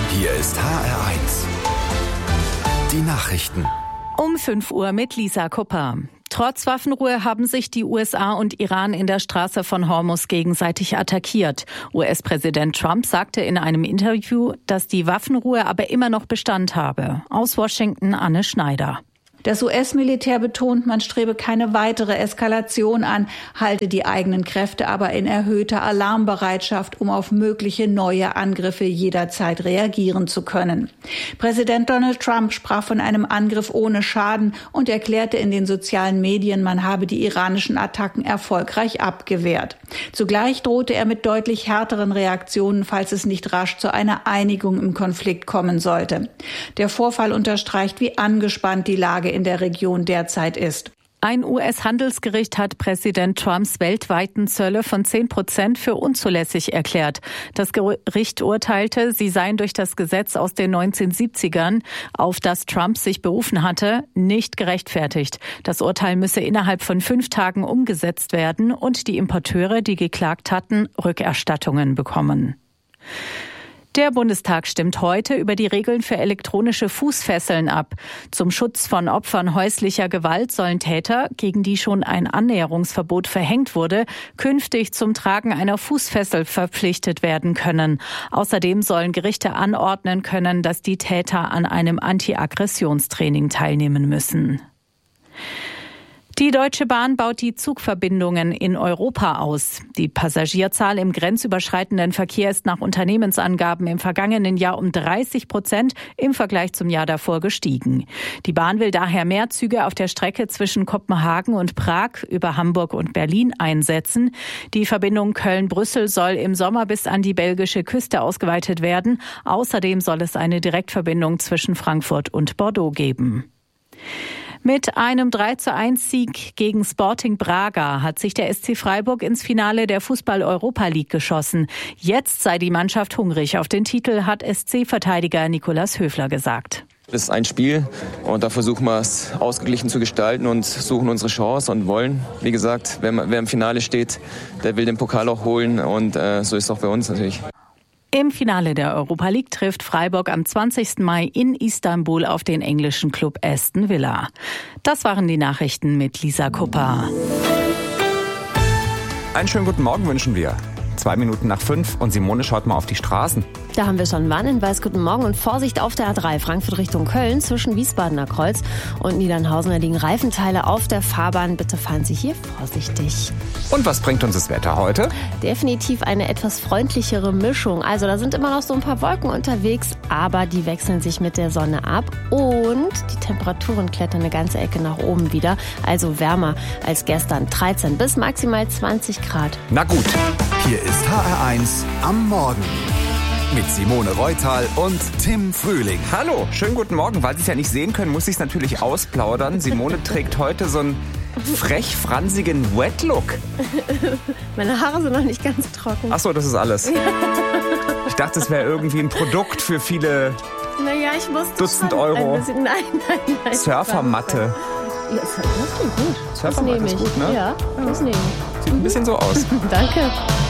Hier ist HR1. Die Nachrichten. Um 5 Uhr mit Lisa Kupper. Trotz Waffenruhe haben sich die USA und Iran in der Straße von Hormuz gegenseitig attackiert. US-Präsident Trump sagte in einem Interview, dass die Waffenruhe aber immer noch Bestand habe. Aus Washington Anne Schneider. Das US-Militär betont, man strebe keine weitere Eskalation an, halte die eigenen Kräfte aber in erhöhter Alarmbereitschaft, um auf mögliche neue Angriffe jederzeit reagieren zu können. Präsident Donald Trump sprach von einem Angriff ohne Schaden und erklärte in den sozialen Medien, man habe die iranischen Attacken erfolgreich abgewehrt. Zugleich drohte er mit deutlich härteren Reaktionen, falls es nicht rasch zu einer Einigung im Konflikt kommen sollte. Der Vorfall unterstreicht, wie angespannt die Lage in der Region derzeit ist. Ein US-Handelsgericht hat Präsident Trumps weltweiten Zölle von 10% für unzulässig erklärt. Das Gericht urteilte, sie seien durch das Gesetz aus den 1970ern, auf das Trump sich berufen hatte, nicht gerechtfertigt. Das Urteil müsse innerhalb von 5 Tagen umgesetzt werden und die Importeure, die geklagt hatten, Rückerstattungen bekommen. Der Bundestag stimmt heute über die Regeln für elektronische Fußfesseln ab. Zum Schutz von Opfern häuslicher Gewalt sollen Täter, gegen die schon ein Annäherungsverbot verhängt wurde, künftig zum Tragen einer Fußfessel verpflichtet werden können. Außerdem sollen Gerichte anordnen können, dass die Täter an einem Anti-Aggressionstraining teilnehmen müssen. Die Deutsche Bahn baut die Zugverbindungen in Europa aus. Die Passagierzahl im grenzüberschreitenden Verkehr ist nach Unternehmensangaben im vergangenen Jahr um 30% im Vergleich zum Jahr davor gestiegen. Die Bahn will daher mehr Züge auf der Strecke zwischen Kopenhagen und Prag über Hamburg und Berlin einsetzen. Die Verbindung Köln-Brüssel soll im Sommer bis an die belgische Küste ausgeweitet werden. Außerdem soll es eine Direktverbindung zwischen Frankfurt und Bordeaux geben. Mit einem 3:1-Sieg gegen Sporting Braga hat sich der SC Freiburg ins Finale der Fußball-Europa League geschossen. Jetzt sei die Mannschaft hungrig auf den Titel, hat SC-Verteidiger Nikolaus Höfler gesagt. Es ist ein Spiel und da versuchen wir es ausgeglichen zu gestalten und suchen unsere Chance und wollen. Wie gesagt, wer im Finale steht, der will den Pokal auch holen und so ist es auch bei uns natürlich. Im Finale der Europa League trifft Freiburg am 20. Mai in Istanbul auf den englischen Club Aston Villa. Das waren die Nachrichten mit Lisa Kupper. Einen schönen guten Morgen wünschen wir. 2 Minuten nach 5 und Simone schaut mal auf die Straßen. Da haben wir schon Warnhinweis, guten Morgen und Vorsicht auf der A3 Frankfurt Richtung Köln zwischen Wiesbadener Kreuz und Niedernhausen. Da liegen Reifenteile auf der Fahrbahn. Bitte fahren Sie hier vorsichtig. Und was bringt uns das Wetter heute? Definitiv eine etwas freundlichere Mischung. Also da sind immer noch so ein paar Wolken unterwegs, aber die wechseln sich mit der Sonne ab und die Temperaturen klettern eine ganze Ecke nach oben wieder. Also wärmer als gestern, 13 bis maximal 20 Grad. Na gut. Hier ist HR1 am Morgen. Mit Simone Reutal und Tim Frühling. Hallo, schönen guten Morgen. Weil Sie es ja nicht sehen können, muss ich es natürlich ausplaudern. Simone trägt heute so einen frech-fransigen Wet-Look. Meine Haare sind noch nicht ganz trocken. Ach so, das ist alles. Ich dachte, es wäre irgendwie ein Produkt für viele Ich musste Dutzend schon Euro. ein bisschen, nein. Surfermatte. Ja, das klingt gut. Surfermatte ist gut, ne? Ja, das nehme ich. Sieht ein bisschen so aus. Danke.